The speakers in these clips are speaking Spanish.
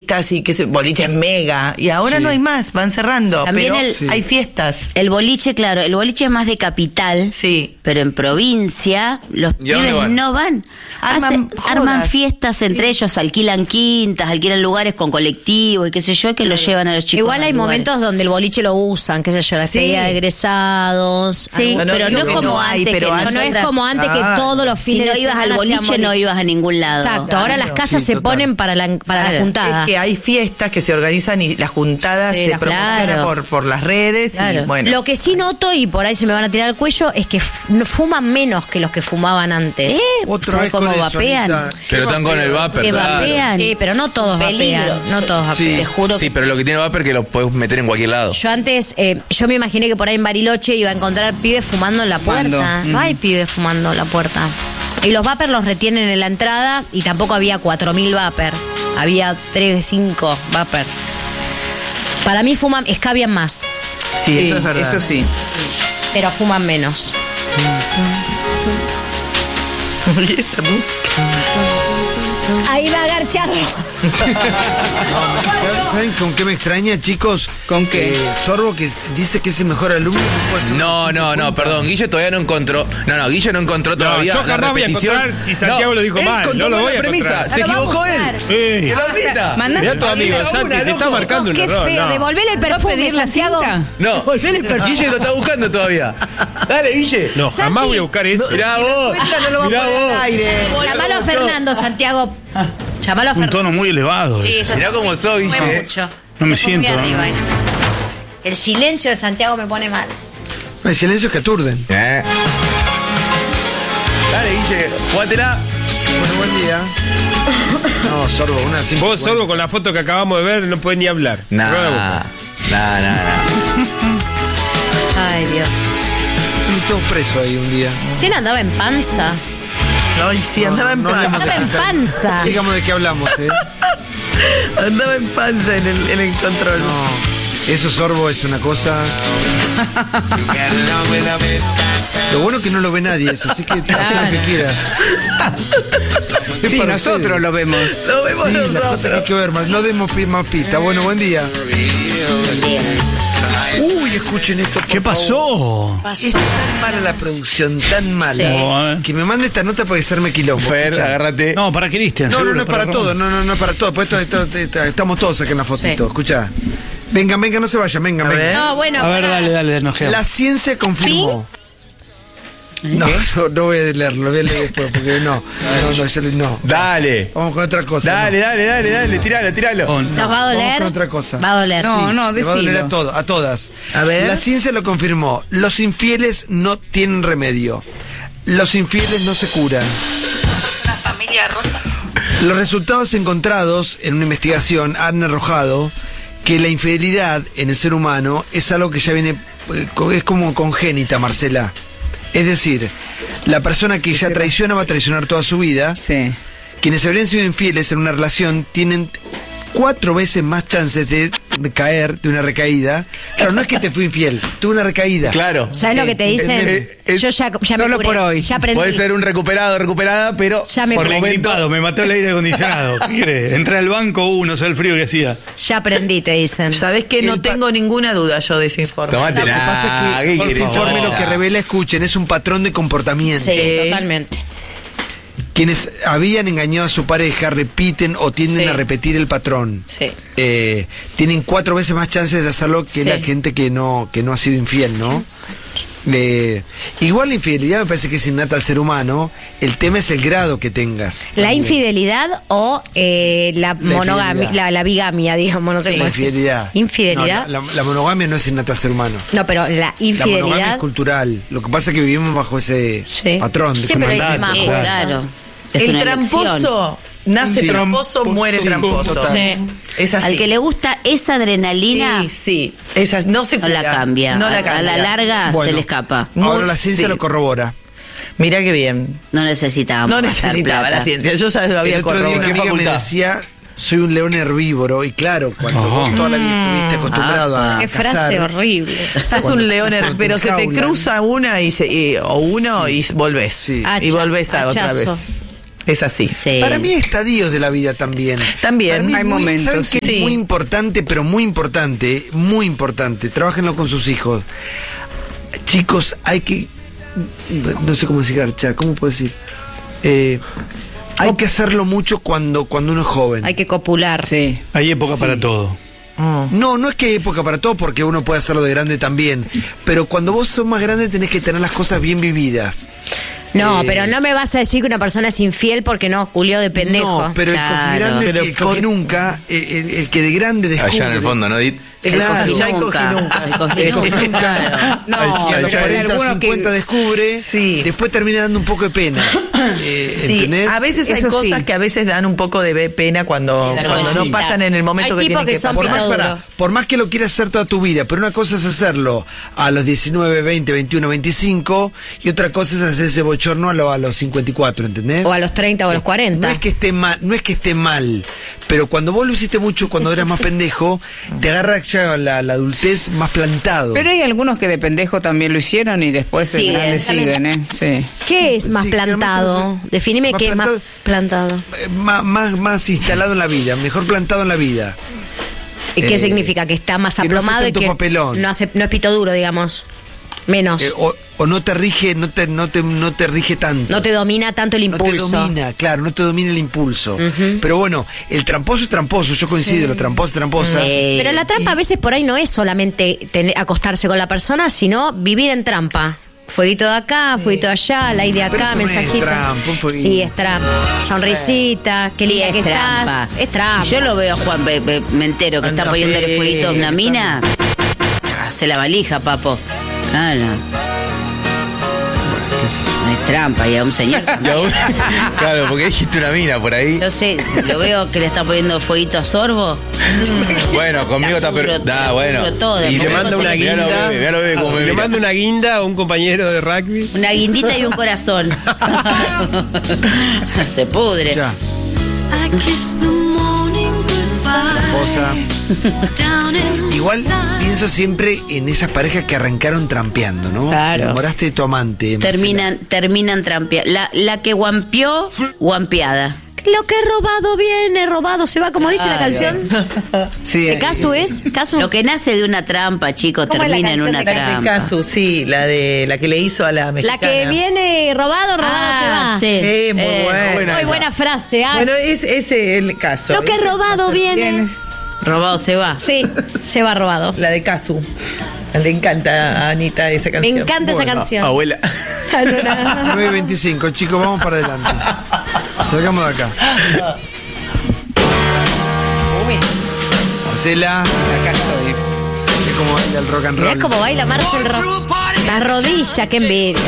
fiestas y boliches mega, y ahora no hay más, van cerrando, también pero hay fiestas. El boliche, claro, el boliche es más de capital, sí, pero en provincia los pibes no van. Arman fiestas entre ellos, alquilan quintas, alquilan lugares con colectivos y qué sé yo, que los llevan a los chicos. Igual hay momentos donde el boliche lo usan, qué sé yo, la despedida de egresados. Sí, pero no es como antes. No es como antes que todos los fines de semana. Si no ibas al boliche, no ibas a ningún lado. Exacto, ahora las casas se ponen para la juntada. Es que hay fiestas que se organizan y las juntadas se promocionan por las redes. Y bueno. Lo que sí noto, y por ahí se me van a tirar al cuello, es que fuman menos que los que fumaban antes. ¿Sabes cómo vapean? Pero están con el vapor. Que vapean. Sí, pero no todos vapean. No todos vapean. Te juro que sí, pero lo que tiene vapor es que lo puedes meter en cualquier lado. Yo antes, yo me imaginé que por ahí en Bariloche iba a encontrar pibes fumando en la puerta. No hay pibes fumando en la puerta. Y los vapers los retienen en la entrada y tampoco había 4.000 vapers. Había 3, 5 vapers. Para mí escabian más. Sí, eso es verdad. Eso sí. Pero fuman menos. ¿Y esta música? Ahí va Garchado. ¿Saben con qué me extraña, chicos? ¿Con qué? Sorbo, que dice que es el mejor alumno. No, perdón, Guille todavía no encontró. No, Guille no encontró todavía. Yo jamás voy a encontrar si Santiago lo dijo mal. No lo voy a encontrar. Se equivocó él. Que lo admita. Mirá tu amigo Santi, te está marcando un error. Qué feo, devolvele el perfume, Santiago. No, Devolvele el perfume. Guille lo está buscando todavía. Dale, Guille. No, jamás voy a buscar eso. Mirá vos. Mirá vos. Llamalo a Fernando, Santiago. Llamalo a Fernando. Un tono muy elevado. Sí, ese. Mirá cómo soy, Guille. No me Se siento. pone arriba, El silencio de Santiago me pone mal. Hay silencios que aturden. Dale, Guille, jugátela. Bueno, buen día. No, Sorbo, una simple. Vos, Sorbo, con la foto que acabamos de ver, no podés ni hablar. Cerrá la boca. Ay, Dios. Y todos presos ahí un día. Si él andaba en panza. Ay, sí, andaba en panza. Andaba en panza. Digamos de qué hablamos, Andaba en panza en el control. No, eso, Sorbo, es una cosa. Lo bueno es que no lo ve nadie, eso, así que haz lo que quieras. Sí, nosotros lo vemos. Lo vemos Sí, las cosas que hay nosotros. que ver más. No demos más pista. Bueno, buen día. Uy, escuchen esto. ¿Qué pasó? Es tan mala la producción, tan mala. Sí. Que me mande esta nota para hacerme quilombo. Fer, Escuchá. agárrate. No, para Cristian. No, seguro, no es para todo. No es para todo. Pues estamos todos acá en la fotito. Escuchá. Vengan, no se vayan. Vengan. No, bueno. A ver, dale, enojado. La ciencia confirmó. No voy a leerlo, lo voy a leer después, porque no. Dale. Vamos con otra cosa. Dale, tíralo. ¿Nos va a doler? Vamos con otra cosa. Va a doler. No, Sí. no, Le va a doler decilo. a todas. A ver. La ciencia lo confirmó. Los infieles no tienen remedio. Los infieles no se curan. Una familia rota. Los resultados encontrados en una investigación han arrojado que la infidelidad en el ser humano es algo que ya viene, es como congénita, Marcela. Es decir, la persona que ya traiciona va a traicionar toda su vida. Sí. Quienes habrían sido infieles en una relación tienen 4 veces más chances de caer de una recaída. Claro, no es que te fui infiel, tuve una recaída. Claro. ¿Sabes lo que te dicen? Yo ya me Solo curé, por hoy. Ya aprendí. Puede ser un recuperada, pero Ya me por curé. momento. Gripado, me mató el aire acondicionado. ¿Qué querés? Entré al banco, no sé el frío que hacía. Ya aprendí, te dicen. ¿Sabés que no tengo ninguna duda yo de ese informe? Tomate Lo que pasa es que este informe lo que revela, escuchen, es un patrón de comportamiento. Sí, totalmente. Quienes habían engañado a su pareja repiten o tienden a repetir el patrón. Sí. Tienen 4 veces más chances de hacerlo que la gente que no ha sido infiel, ¿no? Igual la infidelidad me parece que es innata al ser humano. El tema es el grado que tengas. ¿La infidelidad o la monogamia, infidelidad. la bigamia, digamos? No sé Sí, cómo la decir. infidelidad. ¿Infidelidad? No, la monogamia no es innata al ser humano. No, pero la La monogamia infidelidad. es cultural. Lo que pasa es que vivimos bajo ese patrón. De Sí, pero es mandato. más. Claro. Es El una tramposo nace Sí. tramposo, muere tramposo. total. Sí. Es así. Al que le gusta esa adrenalina, Sí. Esas no se no la cura. cambia. No la A cambia. la larga Bueno. se le escapa. Ahora la ciencia Sí. lo corrobora. Mirá qué bien. No necesitábamos. No gastar necesitaba plata. la ciencia. Yo ya lo El había otro día una corroborado. amiga me facultad? decía, soy un león herbívoro. Y claro, cuando vos toda la vida estuviste acostumbrado a Qué frase cazar, horrible. Sos un león, pero se te jaulan. cruza una y volvés. Sí. Y volvés a otra Hachazo. vez. Es así. Sí. Para mí hay estadios de la vida también. También. Para mí hay momentos. ¿Saben qué? Sí. Muy importante, pero muy importante, trábajenlo con sus hijos. Chicos, hay que... No sé cómo decir, garchar, ¿cómo puedo decir? Hay que hacerlo mucho cuando uno es joven. Hay que copular. Sí. Hay época para todo. No es que hay época para todo, porque uno puede hacerlo de grande también. Pero cuando vos sos más grande tenés que tener las cosas bien vividas. No, pero no me vas a decir que una persona es infiel porque no culió de pendejo. No, pero Claro. el coge nunca, el que de grande descubre. Allá en el fondo, ¿no, Edith? Claro. Ya cogí nunca. El coge nunca. No, a los pero hay 40 o algunos 50 descubre, Sí. después termina dando un poco de pena. Sí, ¿Entendés? a veces hay Eso cosas sí. que a veces dan un poco de pena cuando no Sí. pasan en el momento Hay que tipos tienen que que son pasar. pito- Por más que lo quieras hacer toda tu vida, pero una cosa es hacerlo a los 19, 20, 21, 25 y otra cosa es hacer ese bochorno a los 54, ¿entendés? O a los 30 o a los 40. No es que esté mal, pero cuando vos lo hiciste mucho cuando eras más pendejo, te agarra ya la adultez más plantado. Pero hay algunos que de pendejo también lo hicieron y después Sí, en grande siguen, ¿eh? Sí. ¿Qué es más Sí, plantado? claramente, Definime más qué es más plantado. Más instalado en la vida, mejor plantado en la vida. ¿Y qué significa? Que está más que no aplomado hace y tanto que papelón. no es pito duro, digamos. Menos. O no te rige, no te rige tanto. No te domina tanto el impulso. No te domina, claro, no te domina el impulso. Pero bueno, el tramposo es tramposo, yo coincido, la tramposa es tramposa. Pero la trampa a veces por ahí no es solamente acostarse con la persona, sino vivir en trampa. Fueguito de acá, fueguito de allá, la idea de Pero acá, eso no es mensajito. trampa, un fueguito. Sí, es trampa. Sonrisita, qué Sí, linda es que trampa. estás. Es trampa. Si yo lo veo a Juan, me entero que Anda, está poniéndole Fede, fueguito a una mina, hace la valija, papo. Claro. Es trampa y a un señor. Claro, porque dijiste una mina por ahí. Yo sé, si lo veo que le está poniendo fueguito a Sorbo. Bueno, conmigo está pero. Bueno. Todo, Y le manda una Mirá lo guinda. bebe, mirá lo bebe como me Le mira. manda una guinda a un compañero de rugby. Una guindita y un corazón. Se pudre. Ya, I kiss the morning goodbye. tramposa. Down in Igual pienso siempre en esas parejas que arrancaron trampeando, ¿no? Claro. Te enamoraste de tu amante. Marcela. Terminan trampeando. La que guampeó, guampeada. Lo que he robado viene robado, se va, como dice la canción. Sí, ¿De Casu es? ¿Casu? Lo que nace de una trampa, chicos, ¿Cómo es la termina en canción una de La de trampa. Casu, sí, la que le hizo a la mexicana. La que viene robado, robado se va. Sí. Muy buena. Muy buena frase, ¿ah? Bueno, ese es el caso. Lo que he robado viene. tienes. Robado se va. Sí, se va robado. La de Casu. Le encanta a Anita esa Me canción. encanta esa canción. Abuela. 9:25, chicos, vamos para adelante. Salgamos de acá. Uy, Marcela, Acá estoy. ¿viste cómo baila el rock and roll? Mirá cómo baila Marcel Rock. La rodilla, qué envidia.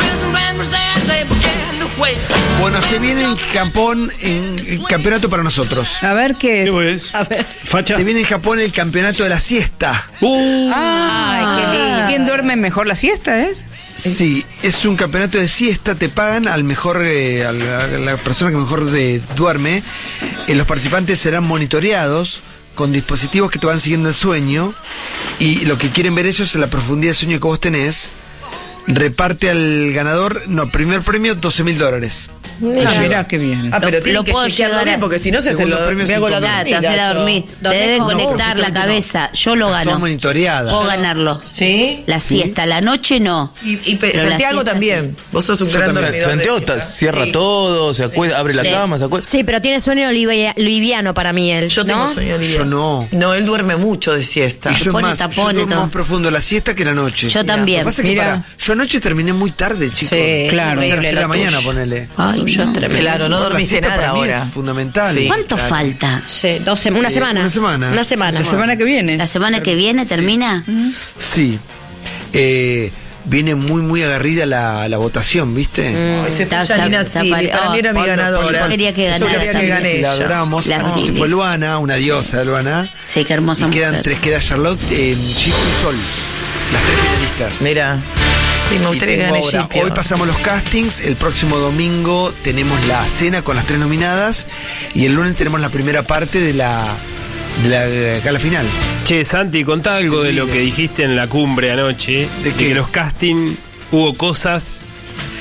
Bueno, se viene en Japón el campeonato para nosotros. A ver qué es. ¿Qué es? A ver. Facha. Se viene en Japón el campeonato de la siesta. Ay, qué lindo. ¿Quién duerme mejor la siesta es? Sí, es un campeonato de siesta, te pagan al mejor, a la persona que mejor duerme. Los participantes serán monitoreados con dispositivos que te van siguiendo el sueño y lo que quieren ver ellos es la profundidad de sueño que vos tenés. Reparte al ganador, primer premio $12.000. Mirá qué bien. Ah, pero Lo tienen que puedo chequearlo llegar a- bien, porque si no se Segundo lo premio, me hago la 5.000. Te dormida. hace la yo. dormir. Te deben No, conectar la cabeza. Yo lo Toda gano. monitoreada. Puedo ganarlo. ¿Sí? La siesta, la noche no. Pero la Santiago siesta también. Vos sos un gran dormidor. Santiago de siesta. cierra Sí. todo, se acuesta, abre la Sí. cama, se acuesta. Sí, pero tiene sueño liviano para mí él. Yo tengo ¿no? sueño liviano. Yo no. No, él duerme mucho de siesta. Y yo pone más, yo tapones, duermo todo. más profundo la siesta que la noche. Yo Lo también. que pasa es que Mira. yo anoche terminé muy tarde, chicos. Sí, Claro. Hasta las horrible 3 de la lo mañana, tuyo. ponele. Ay, yo es tremendo. Claro, no La dormiste siesta nada para mí ahora. es fundamental. Sí. ¿Cuánto falta? Sí, una semana. una semana. Una semana. La semana que viene. ¿La semana que viene termina? Sí. Viene muy agarrida la votación, ¿viste? Ay, se fue Janina Silly, para mí era mi ganadora. Yo quería que Yo ganara quería que también. gane La ella. adoramos. La Se Silly. fue Luana, una diosa de Luana. Sí, qué hermosa Y quedan mujer. 3, queda Charlotte, Chico y Sol. Las 3 finalistas. Mira, sí, me Y gustaría que tengo gane ahora, Scipio. hoy pasamos los castings, el próximo domingo tenemos la cena con las 3 nominadas y el lunes tenemos la primera parte de la gala final. Che, Santi, contá algo de lo que dijiste en la cumbre anoche. ¿De qué? Que los casting hubo cosas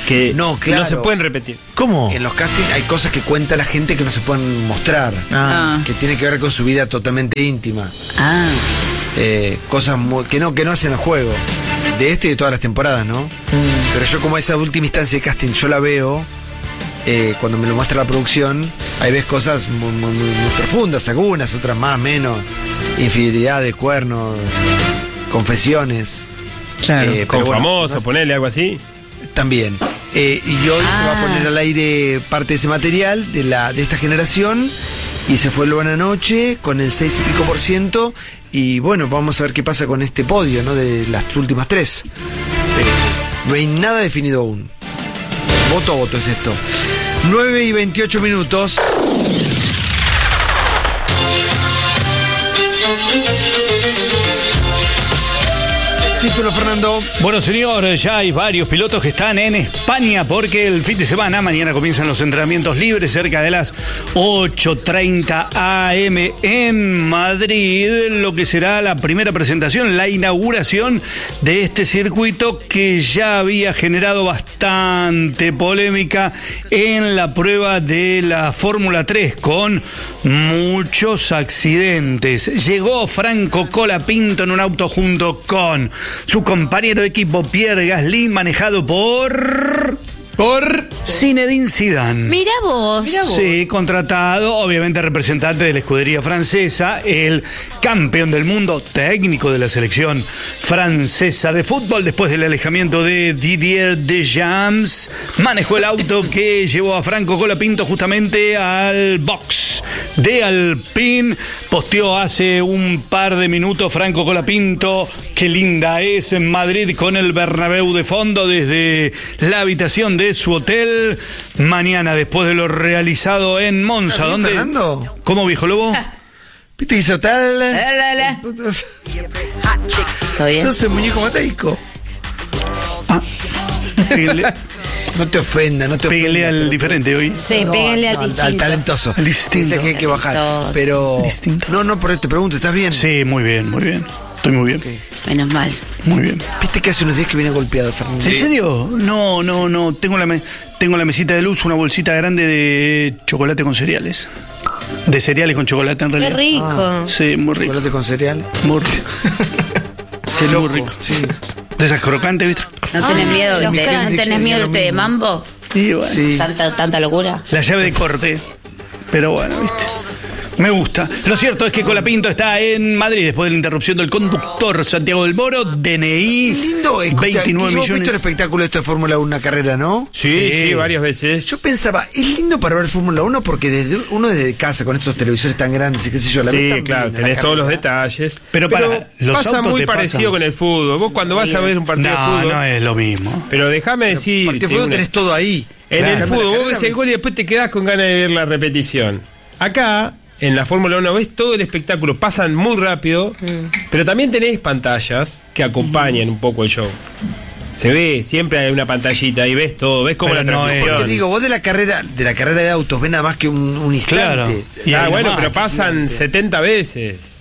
que No, claro. no se pueden repetir. ¿Cómo? En los castings hay cosas que cuenta la gente que no se pueden mostrar. Que tiene que ver con su vida totalmente íntima. Cosas que no hacen el juego. De este y de todas las temporadas, ¿no? Pero yo, como esa última instancia de casting, yo la veo. Cuando me lo muestra la producción, ahí ves cosas muy profundas, algunas, otras más, menos. Infidelidades, cuernos, confesiones. Claro. Con famoso, ponerle algo así. También. Y hoy se va a poner al aire parte de ese material de esta generación. Y se fue Luana anoche con el 6 y pico %. Y bueno, vamos a ver qué pasa con este podio, ¿no? De las últimas 3. No hay nada definido aún. Voto a voto es esto. 9 y 28 minutos. Título, Fernando. Bueno, señor, ya hay varios pilotos que están en España porque el fin de semana, mañana comienzan los entrenamientos libres cerca de las 8:30 AM en Madrid, lo que será la primera presentación, la inauguración de este circuito que ya había generado bastante polémica en la prueba de la Fórmula 3 con muchos accidentes. Llegó Franco Colapinto en un auto junto con su compañero de equipo Pierre Gasly, manejado por Zinedine Zidane. Mirá vos. Sí, contratado, obviamente representante de la escudería francesa, el campeón del mundo, técnico de la selección francesa de fútbol después del alejamiento de Didier Deschamps. Manejó el auto que llevó a Franco Colapinto justamente al box de Alpine. Posteó hace un par de minutos Franco Colapinto, qué linda es en Madrid con el Bernabéu de fondo desde la habitación de su hotel. Mañana, después de lo realizado en Monza, ¿dónde? Fernando? ¿Cómo, viejo lobo? ¿Viste que hizo tal? ¿Todo bien? Sos el muñeco mateico. Péguenle, No te ofenda, no te ofenda. péguenle al diferente hoy. Sí, péguenle al distinto. Al talentoso. Al distinto. Dice que hay que bajar. Pero. Distinto. No, por eso te pregunto, ¿estás bien? Sí, muy bien, muy bien. Estoy muy bien. Menos mal. Muy bien. Viste que hace unos días que viene golpeado, Fernando. ¿En serio? No. Tengo la mesita de luz, una bolsita grande de chocolate con cereales. De cereales con chocolate, en Qué realidad. rico. Sí, muy rico. Chocolate con cereal. Muy rico. Qué loco. Muy rico. Sí. De esas crocantes, ¿viste? ¿No tenés miedo los de cracks. ¿no tenés miedo de irte de mambo? Y bueno, Sí. Tanta locura. la llave de corte. Pero bueno, ¿viste? Me gusta. Lo cierto es que Colapinto está en Madrid después de la interrupción del conductor Santiago del Moro. DNI. Lindo, 29 ¿Vos viste millones. el espectáculo de esto de Fórmula 1, una carrera, no? Sí, varias veces. Yo pensaba, es lindo para ver Fórmula 1 porque desde casa con estos televisores tan grandes y qué sé yo, la ves Sí, tan claro, bien, la tenés todos los carrera. detalles. Pero para, los pasa autos muy te parecido pasan. con el fútbol. Vos cuando vas a ver un partido de No, fútbol. no es lo mismo. Pero déjame decir. Partido de fútbol tenés todo ahí. En Claro. el fútbol, vos ves el ves- gol y después te quedás con ganas de ver la repetición. Acá, en la Fórmula 1, ves todo el espectáculo, pasan muy rápido, pero también tenés pantallas que acompañan un poco el show. Se ve, siempre hay una pantallita y ves todo, ves como Pero la no es- transmisión. Te digo, vos de la carrera de autos ves nada más que un Claro. instante. Y ahí bueno, nomás. pero pasan 70 veces.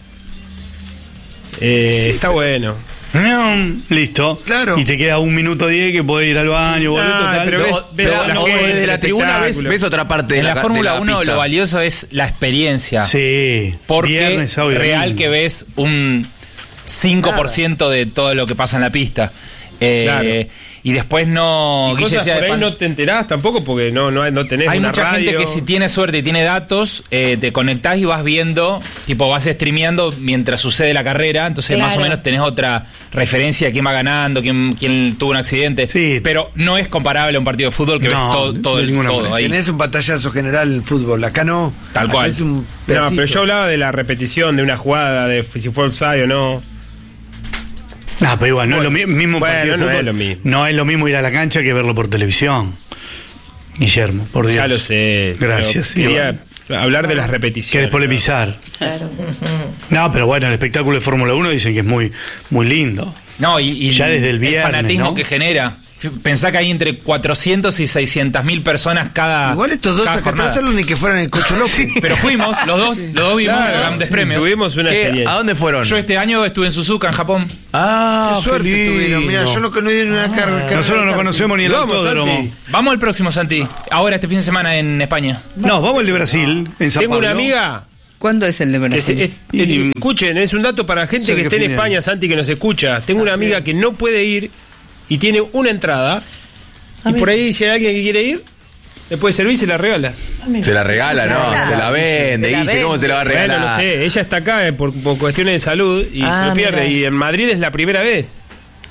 Está bueno. Listo. Claro. Y te queda 1 minuto 10 que podés ir al baño, boludo. tal. pero ves- ves Pero la- no, ves desde el la tribuna espectáculo. ves otra parte En de la Fórmula de 1 pista. lo valioso es la experiencia. Sí. Porque Viernes, sábado y real domingo. que ves un 5% de todo lo que pasa en la pista. Claro. Y después no... Y Guille cosas decía por de ahí pan- no te enterás tampoco porque no tenés Hay una mucha radio. gente que si tiene suerte y tiene datos, te conectás y vas viendo, tipo vas streameando mientras sucede la carrera, entonces Claro. más o menos tenés otra referencia de quién va ganando, quién tuvo un accidente. Sí. Pero no es comparable a un partido de fútbol que No, ves todo, de ninguna todo manera. ahí. Tenés un pantallazo general en fútbol, acá no. Tal Acá cual. es un No, pedacito. pero yo hablaba de la repetición de una jugada, de si fue offside o no. No, pero igual, no es lo mismo Bueno, partido de no fútbol. es lo mismo. No es lo mismo ir a la cancha que verlo por televisión. Guillermo, por Dios. Ya lo sé. pero Gracias. Quería hablar de las repeticiones. ¿Querés polemizar? Claro. No, pero bueno, el espectáculo de Fórmula 1 dicen que es muy, muy lindo. No, y Ya desde el viernes, fanatismo ¿no? que genera. Pensá que hay entre 400 y 600.000 personas cada. Igual estos dos acá atrás eran ni que fueran el Cocho López. Pero fuimos, los dos vimos grandes premios. Tuvimos una experiencia. ¿A dónde fueron? Yo este año estuve en Suzuka, en Japón. Ah, qué suerte tuvieron. Mira, yo no di ni una carga. Nosotros no conocemos ni el autódromo. Vamos al próximo, Santi. Ahora, este fin de semana en España. No, vamos al de Brasil, en San Tengo Pablo. una amiga. ¿Cuándo es el de Brasil? Escuchen, es un dato para gente que esté en España, Santi, que nos escucha. Tengo una amiga que no puede ir y tiene una entrada. Y por ahí, si hay alguien que quiere ir, le puede servir y se la regala. Se la regala, no, se la vende. Dice, ¿cómo se la va a regalar? Bueno, no sé, ella está acá por cuestiones de salud y se lo pierde. Y en Madrid es la primera vez.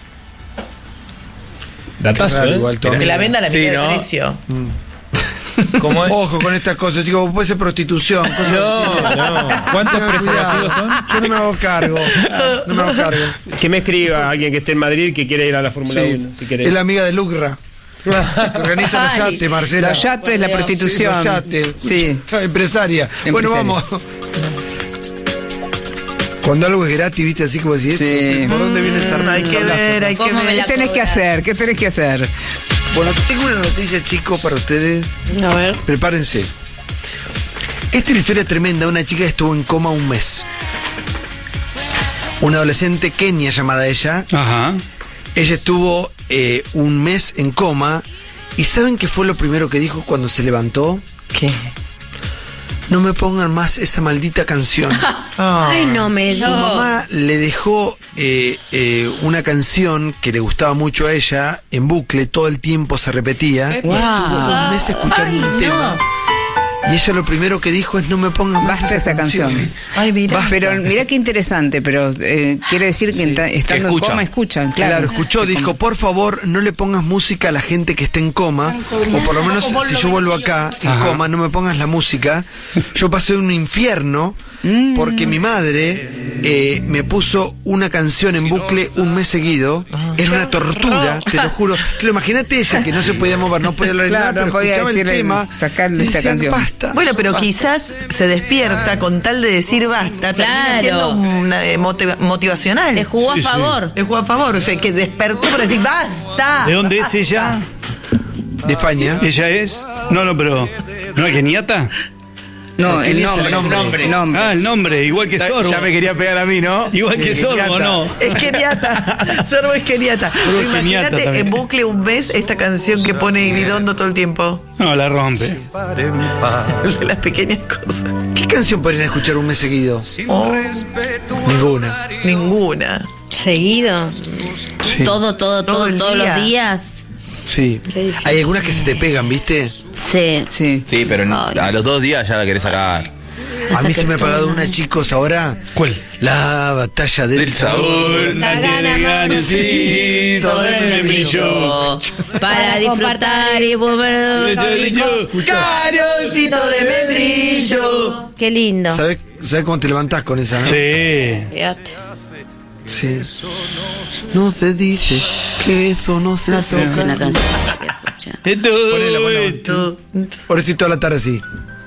Datazo, Igual, que la venda a la mitad ¿no? del precio. ¿Cómo es? Ojo con estas cosas, chicos, puede ser prostitución. No. ¿Cuántos preservativos son? Yo no me hago cargo. Que me escriba alguien que esté en Madrid que quiere ir a la Fórmula 1, si querés. Es la amiga de Lucra. Que organiza los yates, Marcela. Los yates, la prostitución. Los yates. Sí. Empresaria. Bueno, vamos. Cuando algo es gratis, viste, así como decís, Sí. ¿por dónde viene esa Hay que ver, hay que ¿Cómo me ver. la ¿Qué tenés que hacer? ¿Qué tenés que hacer? Bueno, tengo una noticia, chicos, para ustedes. A ver. Prepárense. Esta es una historia tremenda. Una chica estuvo en coma un mes. Una adolescente Kenia llamada ella. Ajá. Ella estuvo un mes en coma. ¿Y saben qué fue lo primero que dijo cuando se levantó? ¿Qué? No me pongan más esa maldita canción. Ay, no me Su mamá le dejó una canción que le gustaba mucho a ella en bucle, todo el tiempo se repetía. Wow. Estuvo un mes escuchando un tema. Y ella lo primero que dijo es: no me pongan más Basta esa canción. Ay, mira. Pero mira qué interesante, pero quiere decir que estando en coma escuchan. Claro, escuchó, dijo: por favor, no le pongas música a la gente que esté en coma, o por lo menos si yo vuelvo acá en coma, no me pongas la música. Yo pasé un infierno porque mi madre me puso una canción en bucle un mes seguido. Era una tortura, te lo juro. Claro, imagínate ella que no se podía mover, no podía hablar Claro, nada, pero no podía escuchaba el decirle, tema, sacarle y esa decía, canción. Basta. Bueno, pero quizás se despierta con tal de decir basta, termina siendo una, motivacional. Le jugó a favor. Le jugó a favor, o sea, que despertó para decir basta. ¿De dónde es ella? De España. ¿Ella es? No, pero... ¿No es keniata? No, el nombre. nombre. Ah, el nombre, igual que Sorbo. Ya me quería pegar a mí, ¿no? Igual que Sorbo, ¿no? Es keniata. Sorbo es keniata. Sorbo es keniata Imagínate también. en bucle un mes esta canción que pone Ibidondo todo el tiempo. No, la rompe. De las pequeñas cosas. ¿Qué canción podrían escuchar un mes seguido? Ninguna. Ninguna. Seguido. Sí. Todos el los día. días. Sí. Hay algunas que se te pegan, ¿viste? Sí. Sí. Sí, pero a los 2 días ya la querés sacar. A mí se me ha pagado una, chicos, ahora. ¿Cuál? La batalla del sabor. La gana ganesito de membrillo para disfrutar y volver Caroncito de membrillo. Qué lindo. ¿Sabes cómo te levantás con esa, no? Sí. Fíjate. Sí. No se dice que eso no se No sé si toca. una canción. Ponela. Por eso estoy toda la tarde así.